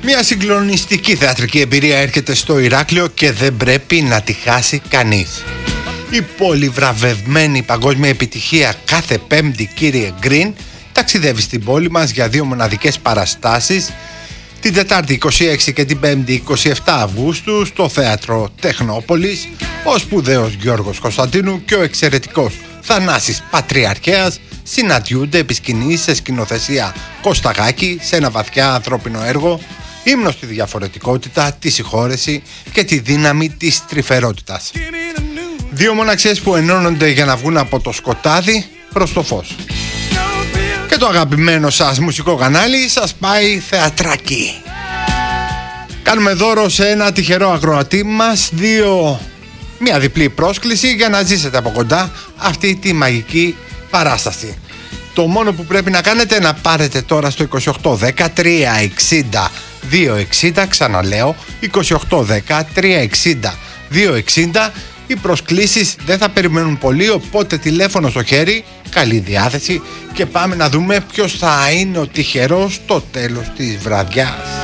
Μια συγκλονιστική θεατρική εμπειρία έρχεται στο Ηράκλειο και δεν πρέπει να τη χάσει κανείς. Η πολυβραβευμένη παγκόσμια επιτυχία Κάθε Πέμπτη, κύριε Γκριν, ταξιδεύει στην πόλη μας για 2 μοναδικές παραστάσεις, την Τετάρτη 26 και την Πέμπτη 27 Αυγούστου στο Θέατρο Τεχνόπολης. Ο σπουδαίος Γιώργος Κωνσταντίνου και ο εξαιρετικός Θανάσης Πατριαρχέας συναντιούνται επί σκηνής σε σκηνοθεσία Κωσταγάκη σε ένα βαθιά ανθρώπινο έργο, ύμνο στη διαφορετικότητα, τη συγχώρεση και τη δύναμη της τρυφερότητας. 2 μοναξιές που ενώνονται για να βγουν από το σκοτάδι προς το φως. Και το αγαπημένο σας μουσικό κανάλι σας πάει θεατράκι. Κάνουμε δώρο σε ένα τυχερό ακροατή μας μια διπλή πρόσκληση για να ζήσετε από κοντά αυτή τη μαγική παράσταση. Το μόνο που πρέπει να κάνετε είναι να πάρετε τώρα στο 2810 360 260, ξαναλέω 2810 360 260. Οι προσκλήσεις δεν θα περιμένουν πολύ, οπότε τηλέφωνο στο χέρι, καλή διάθεση και πάμε να δούμε ποιος θα είναι ο τυχερός στο τέλος της βραδιάς.